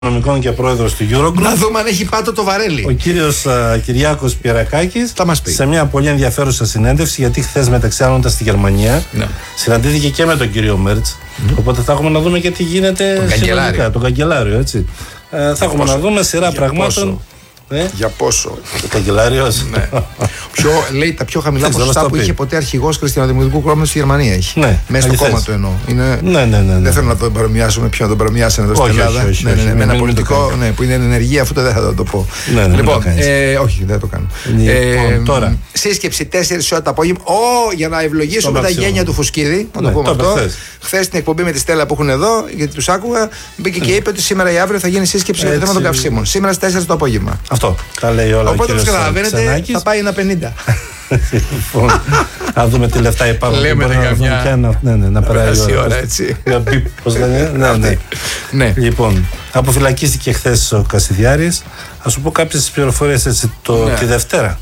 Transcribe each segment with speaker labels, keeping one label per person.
Speaker 1: Οικονομικών και πρόεδρος του Eurogroup.
Speaker 2: Να δούμε αν έχει πάτο το βαρέλι.
Speaker 1: Ο κύριος Κυριάκος Πιερακάκης
Speaker 2: θα μας πει.
Speaker 1: Σε μια πολύ ενδιαφέρουσα συνέντευξη, γιατί χθες μεταξύ άλλων ήταν στη Γερμανία, συναντήθηκε και με τον κύριο Μέρτς. Οπότε θα έχουμε να δούμε και τι γίνεται συνολικά. Τον καγκελάριο, έτσι. Θα έχουμε να δούμε σειρά πραγμάτων.
Speaker 2: Για πόσο?
Speaker 1: Ο καγκελάριος.
Speaker 2: Ναι. Λέει τα πιο χαμηλά ποσοστά που είχε ποτέ αρχηγός Χριστιανοδημοκρατικού Κόμματος στη Γερμανία. Έχει.
Speaker 1: Ναι,
Speaker 2: μέσα στο κόμμα του εννοώ.
Speaker 1: Ναι.
Speaker 2: Δεν θέλω να τον παρομοιάσω με ποιον τον παρομοιάσαν εδώ στην Ελλάδα. Με ένα πολιτικό που είναι ενεργή, αυτό δεν θα το πω. Λοιπόν, όχι, δεν το κάνω.
Speaker 1: Τώρα.
Speaker 2: Σύσκεψη 4 ώρα το απόγευμα. Για να ευλογήσουμε τα γένια του Φουσκίδη. Να το πούμε αυτό. Χθες στην εκπομπή με τη Στέλλα που έχουν εδώ, γιατί τους άκουγα, μπήκε και είπε ότι σήμερα ή αύριο θα γίνει σύσκεψη για το θέμα των καυσίμων. Σήμερα στις 4 το απόγευμα.
Speaker 1: Αυτό. Τα λέει όλα.
Speaker 2: Οπότε όπως καταλαβαίνετε θα πάει ένα 50.
Speaker 1: Να δούμε τι λεφτά υπάρχουν.
Speaker 2: Λέμε
Speaker 1: να περάσει
Speaker 2: η ώρα, έτσι.
Speaker 1: Πώς λένε.
Speaker 2: Ναι.
Speaker 1: Λοιπόν, αποφυλακίστηκε χθες ο Κασιδιάρης. Ας σου πω κάποιες πληροφορίες έτσι τη Δευτέρα.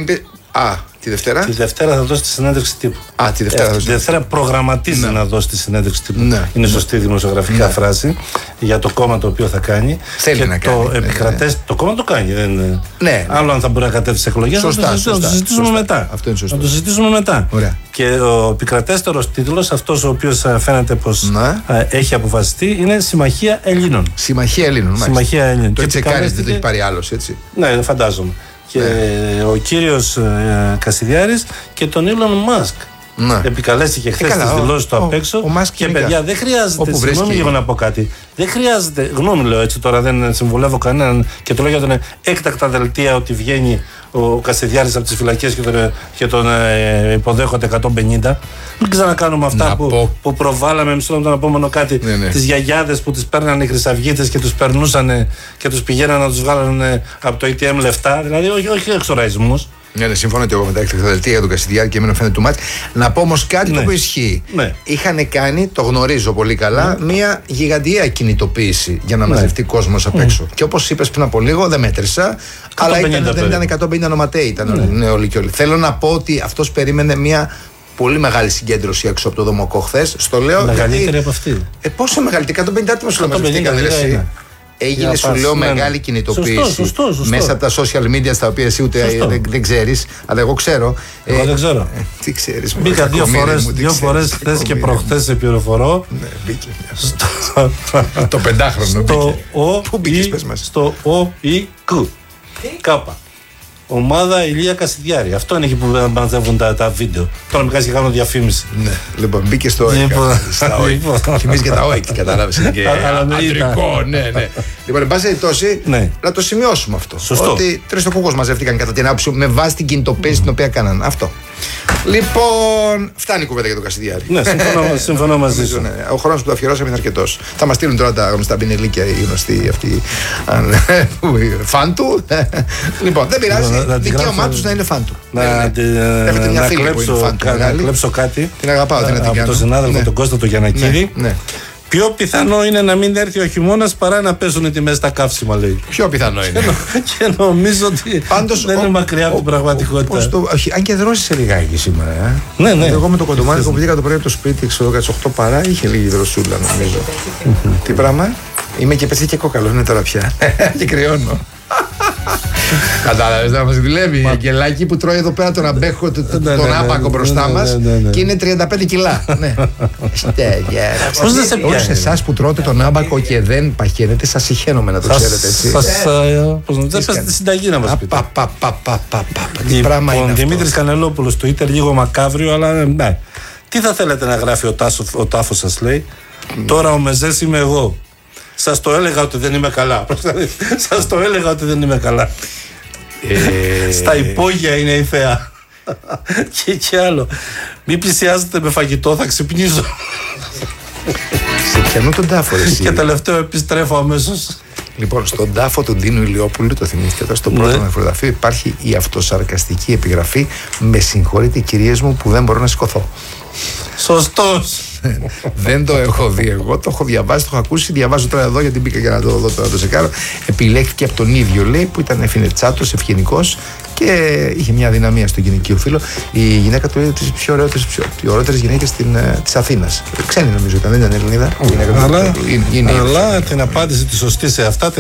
Speaker 1: Τη Δευτέρα. Τη Δευτέρα θα δώσει τη συνέντευξη τύπου.
Speaker 2: Τη Δευτέρα.
Speaker 1: Τη Δευτέρα προγραμματίζει να δώσει τη συνέντευξη τύπου. Είναι σωστή δημοσιογραφικά φράση για το κόμμα το οποίο θα κάνει.
Speaker 2: Θέλει να κάνει.
Speaker 1: Το κόμμα το κάνει.
Speaker 2: Ναι.
Speaker 1: Άλλο αν θα μπορεί να κατέβει σε εκλογές. Να το συζητήσουμε μετά.
Speaker 2: Αυτό είναι σωστό.
Speaker 1: Να το συζητήσουμε μετά.
Speaker 2: Ωραία.
Speaker 1: Και ο επικρατέστερος τίτλος, αυτός ο οποίος φαίνεται πως έχει αποφασιστεί, είναι Συμμαχία Ελλήνων.
Speaker 2: Συμμαχία Ελλήνων.
Speaker 1: Το
Speaker 2: τσεκάρεις, δεν το έχει πάρει άλλος, έτσι.
Speaker 1: Ναι, φαντάζομαι. Και ο κύριος Κασιδιάρης και τον Elon Musk. Επικαλέστηκε χθες τις δηλώσεις του απ' έξω. Και παιδιά, δεν χρειάζεται. Συγγνώμη λίγο να πω κάτι. Δεν χρειάζεται. Γνώμη λέω έτσι τώρα, δεν συμβουλεύω κανέναν και το λέω για τον έκτακτα δελτία ότι βγαίνει ο Κασιδιάρης από τις φυλακές και τον υποδέχονται 150. Μην ξανακάνουμε αυτά που προβάλαμε. Μισό λεπτό να πω μόνο κάτι. Τις γιαγιάδες που τις παίρνανε οι χρυσαυγίτες και τους περνούσαν και τους πηγαίναν να τους βγάλουν από το ATM λεφτά. Δηλαδή, όχι εξοραϊσμούς.
Speaker 2: Ναι, συμφωνώ και εγώ με τα έκτακτα δελτία για τον Κασιδιάρη και εμένα φαίνεται του μάτς. Να πω όμως κάτι το οποίο ισχύει. Είχαν κάνει, το γνωρίζω πολύ καλά, μια γιγαντιαία κινητοποίηση για να μαζευτεί κόσμος απ' έξω. Και όπως είπες πριν από λίγο, δεν μέτρησα, αλλά δεν ήταν 150 νοματέοι, ήταν όλοι και όλοι. Θέλω να πω ότι αυτός περίμενε μια πολύ μεγάλη συγκέντρωση έξω από το Δομοκό χθες. Στο λέω.
Speaker 1: Μεγαλύτερη από αυτή.
Speaker 2: Πόσο μεγαλύτερη, 150 άτομα σου λέω. Έγινε, σου λέω, μεγάλη κινητοποίηση.
Speaker 1: Σωστό.
Speaker 2: Μέσα από τα social media, στα οποία εσύ ούτε δεν ξέρεις, αλλά εγώ ξέρω.
Speaker 1: Εγώ δεν ξέρω.
Speaker 2: Τι ξέρεις?
Speaker 1: Μπήκα δύο φορές χθες και προχθές σε πληροφορώ.
Speaker 2: Ναι, μπήκε. Το πεντάχρονο
Speaker 1: Πού μπήκες, πες μας? Στο ΟΙΚ. Κάπα. Ομάδα Ηλία Κασιδιάρη. Αυτό είναι εκεί που μαζεύουν τα βίντεο. Τώρα μην κάνεις και κάνω διαφήμιση.
Speaker 2: Ναι, λοιπόν, μπήκε στο ΟΙΚ. Θυμίζει και τα ΟΙΚ, κατάλαβες. Είναι και αντρικό, ναι. Λοιπόν, εν πάση περιπτώσει, να το σημειώσουμε αυτό.
Speaker 1: Σωστό.
Speaker 2: Ότι τρεις το κούκος μαζεύτηκαν κατά την άποψη με βάση την κινητοποίηση την οποία κάνανε. Αυτό. Λοιπόν, φτάνει η κουβέντα για τον Κασιδιάρη.
Speaker 1: Ναι, συμφωνώ μαζί σου.
Speaker 2: Ο χρόνος που το αφιερώσαμε είναι αρκετός. Θα μας στείλουν τώρα τα γνωστά μπινελίκια οι γνωστοί αυτοί. Φαν του. Λοιπόν, δεν πειράζει. Δικαίωμά τους να είναι φαν του. Έχετε μια φίλη που είναι φαν του.
Speaker 1: Να κλέψω κάτι.
Speaker 2: Την αγαπάω, την
Speaker 1: από τον συνάδελφο τον Κώστα τον Γιαννακίδη. Πιο πιθανό είναι να μην έρθει ο χειμώνας παρά να πέσουν οι τιμές στα καύσιμα, λέει.
Speaker 2: Πιο πιθανό είναι.
Speaker 1: Και νομίζω ότι δεν είναι μακριά από την πραγματικότητα.
Speaker 2: Αν και δρόσησε λιγάκι σήμερα.
Speaker 1: Ναι.
Speaker 2: Εγώ με το κοντομάνι που βγήκα το πρωί από το σπίτι, ξέρω, 18 παρά, είχε λίγη δροσούλα, νομίζω. Τι πράγμα? Είμαι και πέσει και κόκαλο, είναι τώρα πια. Και κρυώνω. Κατάλαβες να μας δουλεύει η Αγγελάκη που τρώει εδώ πέρα τον αμπέχο, τον άπακο μπροστά μας και είναι 35 κιλά.
Speaker 1: Πώς δεν σε πιάνει?
Speaker 2: Όσοι εσάς που τρώτε τον άπακο και δεν παχαίνετε, σας συχαίνομαι, να το ξέρετε, έτσι.
Speaker 1: Πώς να δεν πέσετε συνταγή να μας πείτε.
Speaker 2: Τι πράγμα είναι αυτό?
Speaker 1: Δημήτρης Κανελόπουλος, Twitter, λίγο μακάβριο, αλλά ναι. Τι θα θέλετε να γράφει ο τάφος σας, λέει? Τώρα ο Μεζές είμαι εγώ. Σας το έλεγα ότι δεν είμαι καλά. Σας το έλεγα ότι δεν είμαι καλά. Στα υπόγεια είναι η θεά. Και άλλο. Μην πλησιάζετε με φαγητό, θα ξυπνήσω.
Speaker 2: Σε πιανού τον τάφο, εσύ.
Speaker 1: Και τελευταίο επιστρέφω αμέσως.
Speaker 2: Λοιπόν, στον τάφο του Ντίνου Ηλιόπουλου, το θυμήθηκα, στο πρώτο νεφροταφείο υπάρχει η αυτοσαρκαστική επιγραφή «Με συγχωρείτε κυρίες μου που δεν μπορώ να σηκωθώ».
Speaker 1: Σωστός.
Speaker 2: Δεν το έχω δει εγώ, το έχω διαβάσει, το έχω ακούσει. Διαβάζω τώρα εδώ γιατί μπήκα για να το δω, το τσεκάρω. Επιλέχθηκε από τον ίδιο, λέει, που ήταν εφηνετσάτος, ευγενικός Και είχε μια δυναμία στο γυναικείο φύλο. Η γυναίκα του είναι τις πιο ωραιότερες γυναίκες της Αθήνας. Ξένη νομίζω ήταν, δεν ήταν Ελληνίδα.
Speaker 1: Αλλά την απάντηση τη σωστή σε αυτά